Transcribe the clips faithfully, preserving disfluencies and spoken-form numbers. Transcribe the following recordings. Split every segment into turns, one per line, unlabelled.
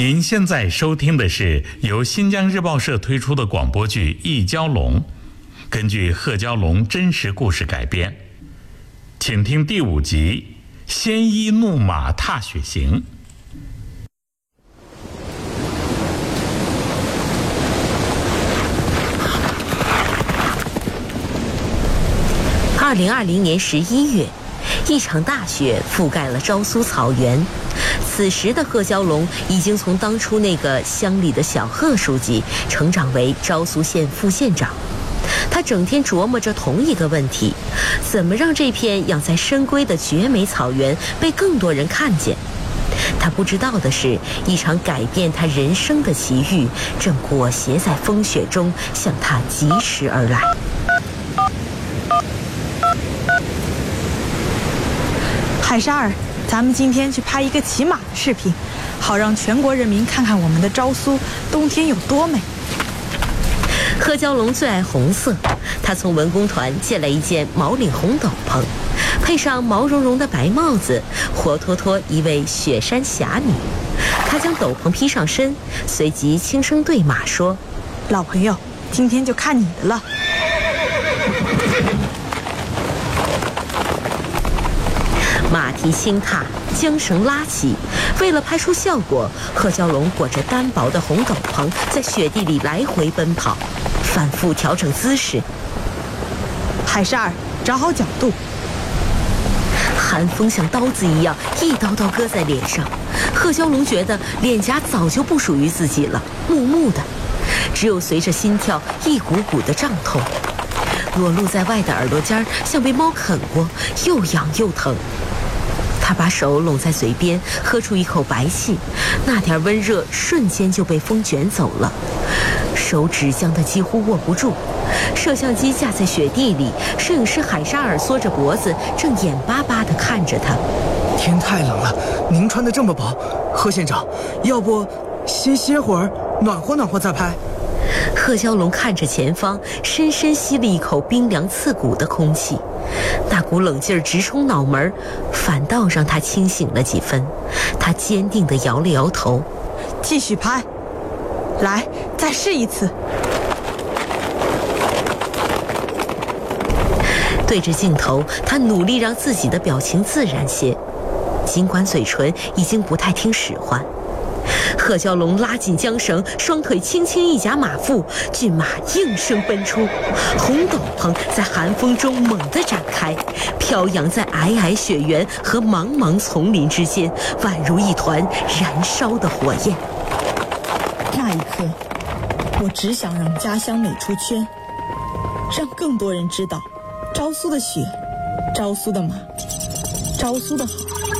您现在收听的是由新疆日报社推出的广播剧《一蛟龙》，根据贺蛟龙真实故事改编，请听第五集《鲜衣怒马踏雪行》。
二零二零年十一月，一场大雪覆盖了昭苏草原。此时的贺蛟龙已经从当初那个乡里的小贺书记成长为昭苏县副县长。他整天琢磨着同一个问题：怎么让这片养在深闺的绝美草原被更多人看见？他不知道的是，一场改变他人生的奇遇正裹挟在风雪中向他疾驰而来。
海沙儿，咱们今天去拍一个骑马的视频，好让全国人民看看我们的昭苏冬天有多美。
贺蛟龙最爱红色，他从文工团借来一件毛领红斗篷，配上毛茸茸的白帽子，活脱脱一位雪山侠女。他将斗篷披上身，随即轻声对马说：“
老朋友，今天就看你的了。”
马蹄轻踏，缰绳拉起，为了拍出效果，贺蛟龙裹着单薄的红斗篷，在雪地里来回奔跑，反复调整姿势。
海沙儿，找好角度。
寒风像刀子一样一刀刀割在脸上，贺蛟龙觉得脸颊早就不属于自己了，木木的，只有随着心跳一股股的胀痛。裸露在外的耳朵尖像被猫啃过，又痒又疼。他把手拢在嘴边，喝出一口白气，那点温热瞬间就被风卷走了，手指僵得几乎握不住。摄像机架在雪地里，摄影师海沙尔缩着脖子，正眼巴巴地看着他。
天太冷了，您穿得这么薄，贺县长，要不先歇会儿，暖和暖和再拍。
贺蛟龙看着前方，深深吸了一口冰凉刺骨的空气，那股冷劲儿直冲脑门，反倒让他清醒了几分。他坚定地摇了摇头，
继续拍，来，再试一次。
对着镜头，他努力让自己的表情自然些，尽管嘴唇已经不太听使唤。贺蛟龙拉紧缰绳，双腿轻轻一夹马腹，骏马应声奔出，红斗篷在寒风中猛地展开，飘扬在皑皑雪原和茫茫丛林之间，宛如一团燃烧的火焰。
那一刻，我只想让家乡美出圈，让更多人知道昭苏的雪，昭苏的马，昭苏的好。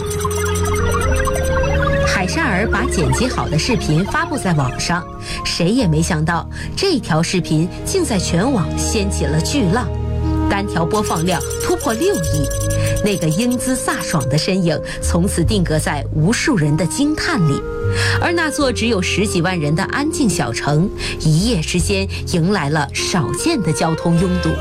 海沙尔把剪辑好的视频发布在网上，谁也没想到这条视频竟在全网掀起了巨浪，单条播放量突破六亿。那个英姿飒爽的身影从此定格在无数人的惊叹里，而那座只有十几万人的安静小城，一夜之间迎来了少见的交通拥堵。